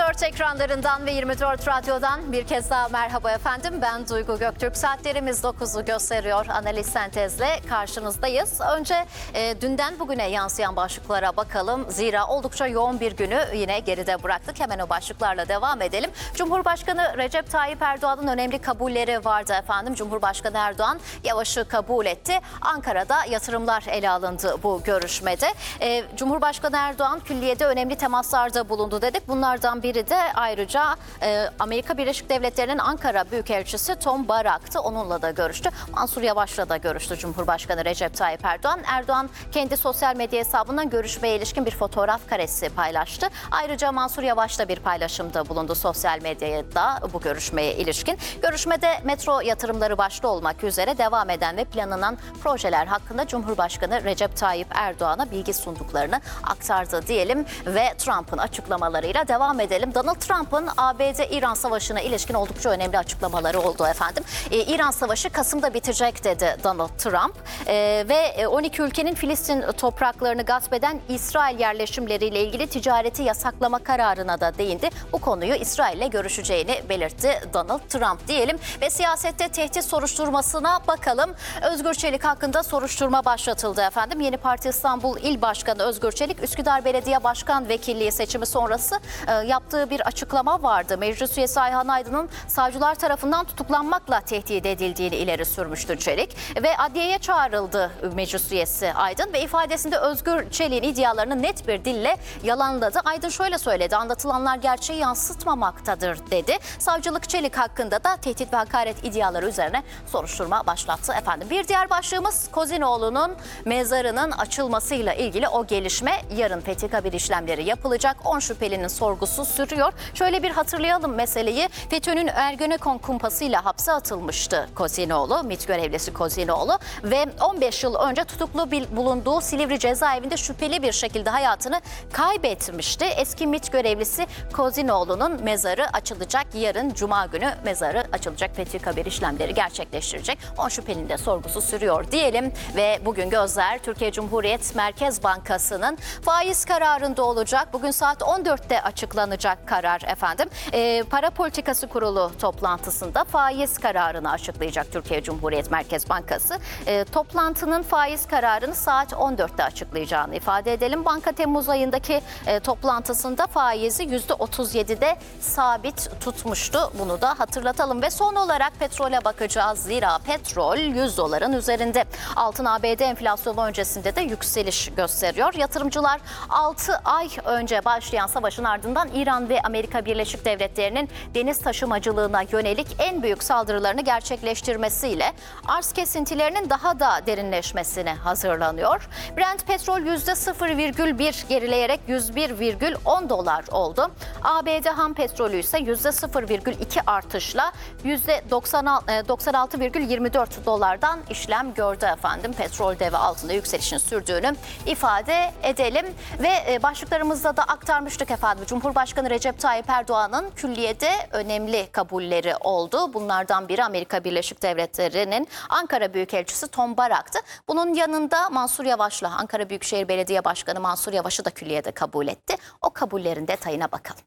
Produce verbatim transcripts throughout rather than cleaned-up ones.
dört ekranlarından ve yirmi dört Radyo'dan bir kez daha merhaba efendim. Ben Duygu Göktürk. Saatlerimiz dokuzu gösteriyor. Analiz Sentez'le karşınızdayız. Önce e, dünden bugüne yansıyan başlıklara bakalım. Zira oldukça yoğun bir günü yine geride bıraktık. Hemen o başlıklarla devam edelim. Cumhurbaşkanı Recep Tayyip Erdoğan'ın önemli kabulleri vardı efendim. Cumhurbaşkanı Erdoğan Yavaş'ı kabul etti. Ankara'da yatırımlar ele alındı bu görüşmede. E, Cumhurbaşkanı Erdoğan külliyede önemli temaslarda bulundu dedik. Bunlardan biri de ayrıca e, Amerika Birleşik Devletleri'nin Ankara Büyükelçisi Tom Barak'tı. Onunla da görüştü. Mansur Yavaş'la da görüştü Cumhurbaşkanı Recep Tayyip Erdoğan. Erdoğan kendi sosyal medya hesabından görüşmeye ilişkin bir fotoğraf karesi paylaştı. Ayrıca Mansur Yavaş da bir paylaşımda bulundu sosyal medyada bu görüşmeye ilişkin. Görüşmede metro yatırımları başta olmak üzere devam eden ve planlanan projeler hakkında Cumhurbaşkanı Recep Tayyip Erdoğan'a bilgi sunduklarını aktardı diyelim ve Trump'ın açıklamalarıyla devam edelim. Donald Trump'ın A B D-İran Savaşı'na ilişkin oldukça önemli açıklamaları oldu efendim. Ee, İran Savaşı Kasım'da bitecek dedi Donald Trump. Ee, ve on iki ülkenin Filistin topraklarını gasp eden İsrail yerleşimleriyle ilgili ticareti yasaklama kararına da değindi. Bu konuyu İsrail'le görüşeceğini belirtti Donald Trump diyelim. Ve siyasette tehdit soruşturmasına bakalım. Özgür Çelik hakkında soruşturma başlatıldı efendim. Yeni Parti İstanbul İl Başkanı Özgür Çelik, Üsküdar Belediye Başkan Vekilliği seçimi sonrası e, yaptığı bir açıklama vardı. Meclis üyesi Ayhan Aydın'ın savcılar tarafından tutuklanmakla tehdit edildiğini ileri sürmüştü Çelik. Ve adliyeye çağrıldı meclis üyesi Aydın ve ifadesinde Özgür Çelik'in iddialarını net bir dille yalanladı. Aydın şöyle söyledi: anlatılanlar gerçeği yansıtmamaktadır dedi. Savcılık Çelik hakkında da tehdit ve hakaret iddiaları üzerine soruşturma başlattı efendim. Bir diğer başlığımız Kozinoğlu'nun mezarının açılmasıyla ilgili o gelişme. Yarın fethi işlemleri yapılacak. on şüphelinin sorgusu sürüyor. Şöyle bir hatırlayalım meseleyi. FETÖ'nün Ergenekon kumpasıyla hapse atılmıştı Kozinoğlu, MİT görevlisi Kozinoğlu ve on beş yıl önce tutuklu bulunduğu Silivri cezaevinde şüpheli bir şekilde hayatını kaybetmişti. Eski MİT görevlisi Kozinoğlu'nun mezarı açılacak. Yarın Cuma günü mezarı açılacak. Fethi kabir işlemleri gerçekleştirecek. on şüphelinin de sorgusu sürüyor diyelim ve bugün gözler Türkiye Cumhuriyet Merkez Bankası'nın faiz kararında olacak. Bugün saat on dörtte açıklanacak karar efendim. E, Para Politikası Kurulu toplantısında faiz kararını açıklayacak Türkiye Cumhuriyet Merkez Bankası. E, toplantının faiz kararını saat on dörtte açıklayacağını ifade edelim. Banka Temmuz ayındaki e, toplantısında faizi yüzde otuz yedide sabit tutmuştu. Bunu da hatırlatalım ve son olarak petrole bakacağız. Zira petrol yüz doların üzerinde. Altın A B D enflasyonu öncesinde de yükseliş gösteriyor. Yatırımcılar altı ay önce başlayan savaşın ardından İran ve Amerika Birleşik Devletleri'nin deniz taşımacılığına yönelik en büyük saldırılarını gerçekleştirmesiyle arz kesintilerinin daha da derinleşmesine hazırlanıyor. Brent petrol yüzde sıfır virgül bir gerileyerek yüz bir virgül on dolar oldu. A B D ham petrolü ise yüzde sıfır virgül iki artışla yüzde doksan altı virgül yirmi dört dolardan işlem gördü efendim. Petrolde ve altında yükselişin sürdüğünü ifade edelim ve başlıklarımızda da aktarmıştık efendim. Cumhurbaşkanı Recep Tayyip Erdoğan'ın külliyede önemli kabulleri oldu. Bunlardan biri Amerika Birleşik Devletleri'nin Ankara Büyükelçisi Tom Barak'tı. Bunun yanında Mansur Yavaş'la Ankara Büyükşehir Belediye Başkanı Mansur Yavaş'ı da külliyede kabul etti. O kabullerin detayına bakalım.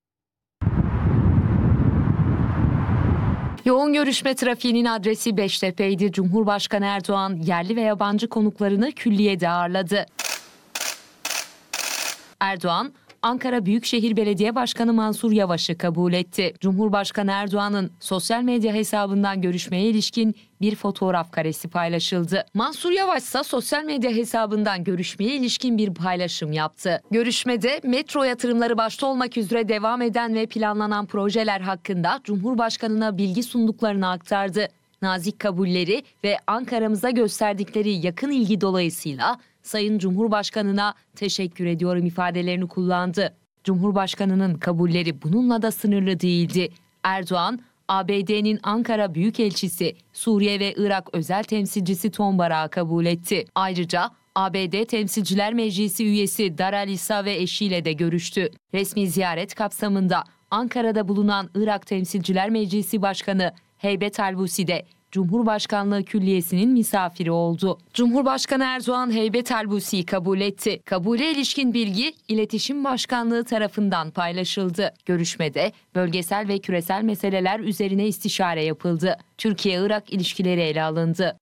Yoğun görüşme trafiğinin adresi Beştepe'ydi. Cumhurbaşkanı Erdoğan yerli ve yabancı konuklarını külliyede ağırladı. Erdoğan, Ankara Büyükşehir Belediye Başkanı Mansur Yavaş'ı kabul etti. Cumhurbaşkanı Erdoğan'ın sosyal medya hesabından görüşmeye ilişkin bir fotoğraf karesi paylaşıldı. Mansur Yavaş ise sosyal medya hesabından görüşmeye ilişkin bir paylaşım yaptı. Görüşmede metro yatırımları başta olmak üzere devam eden ve planlanan projeler hakkında Cumhurbaşkanı'na bilgi sunduklarını aktardı. Nazik kabulleri ve Ankara'mıza gösterdikleri yakın ilgi dolayısıyla Sayın Cumhurbaşkanı'na teşekkür ediyorum ifadelerini kullandı. Cumhurbaşkanı'nın kabulleri bununla da sınırlı değildi. Erdoğan, A B D'nin Ankara Büyükelçisi, Suriye ve Irak özel temsilcisi Tom Barak'ı kabul etti. Ayrıca A B D Temsilciler Meclisi üyesi Daral İsa ve eşiyle de görüştü. Resmi ziyaret kapsamında Ankara'da bulunan Irak Temsilciler Meclisi Başkanı Heybet Albusi de Cumhurbaşkanlığı Külliyesi'nin misafiri oldu. Cumhurbaşkanı Erdoğan Heybet el-Busi'yi kabul etti. Kabule ilişkin bilgi İletişim Başkanlığı tarafından paylaşıldı. Görüşmede bölgesel ve küresel meseleler üzerine istişare yapıldı. Türkiye-Irak ilişkileri ele alındı.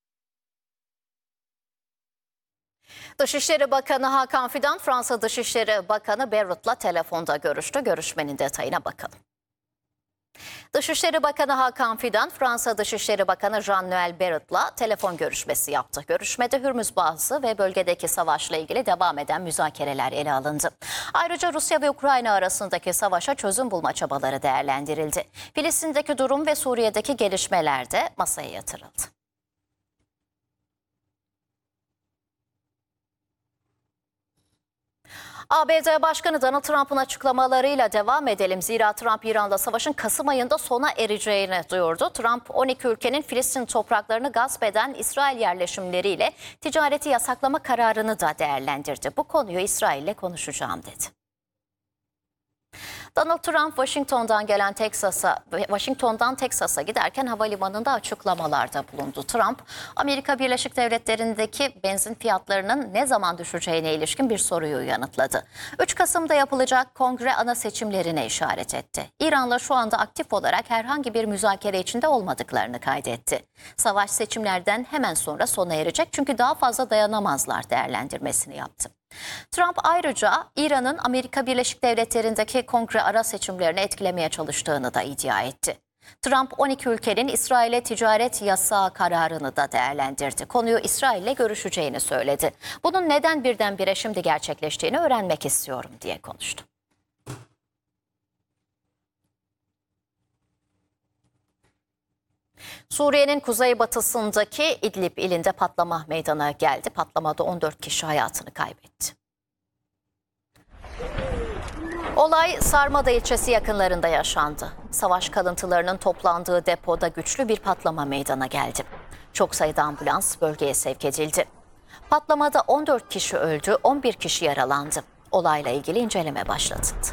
Dışişleri Bakanı Hakan Fidan, Fransa Dışişleri Bakanı Beyrut'la telefonda görüştü. Görüşmenin detayına bakalım. Dışişleri Bakanı Hakan Fidan, Fransa Dışişleri Bakanı Jean-Noël Barrot'la telefon görüşmesi yaptı. Görüşmede Hürmüz Boğazı ve bölgedeki savaşla ilgili devam eden müzakereler ele alındı. Ayrıca Rusya ve Ukrayna arasındaki savaşa çözüm bulma çabaları değerlendirildi. Filistin'deki durum ve Suriye'deki gelişmeler de masaya yatırıldı. A B D Başkanı Donald Trump'ın açıklamalarıyla devam edelim. Zira Trump İran'la savaşın Kasım ayında sona ereceğini duyurdu. Trump on iki ülkenin Filistin topraklarını gasp eden İsrail yerleşimleriyle ticareti yasaklama kararını da değerlendirdi. Bu konuyu İsrail'le konuşacağım dedi. Donald Trump Washington'dan gelen Teksas'a, Washington'dan Teksas'a giderken havalimanında açıklamalarda bulundu. Trump, Amerika Birleşik Devletleri'ndeki benzin fiyatlarının ne zaman düşeceğine ilişkin bir soruyu yanıtladı. üç Kasım'da yapılacak kongre ana seçimlerine işaret etti. İran'la şu anda aktif olarak herhangi bir müzakere içinde olmadıklarını kaydetti. Savaş seçimlerden hemen sonra sona erecek çünkü daha fazla dayanamazlar değerlendirmesini yaptı. Trump ayrıca İran'ın Amerika Birleşik Devletleri'ndeki kongre ara seçimlerini etkilemeye çalıştığını da iddia etti. Trump on iki ülkenin İsrail'e ticaret yasağı kararını da değerlendirdi. Konuyu İsrail'le görüşeceğini söyledi. Bunun neden birdenbire şimdi gerçekleştiğini öğrenmek istiyorum diye konuştu. Suriye'nin kuzeybatısındaki İdlib ilinde patlama meydana geldi. Patlamada on dört kişi hayatını kaybetti. Olay Sarmada ilçesi yakınlarında yaşandı. Savaş kalıntılarının toplandığı depoda güçlü bir patlama meydana geldi. Çok sayıda ambulans bölgeye sevk edildi. Patlamada on dört kişi öldü, on bir kişi yaralandı. Olayla ilgili inceleme başlatıldı.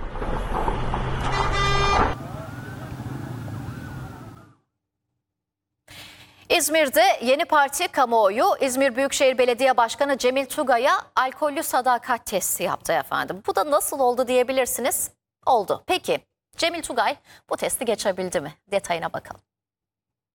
İzmir'de yeni parti kamuoyu İzmir Büyükşehir Belediye Başkanı Cemil Tugay'a alkollü sadakat testi yaptı efendim. Bu da nasıl oldu diyebilirsiniz. Oldu. Peki Cemil Tugay bu testi geçebildi mi? Detayına bakalım.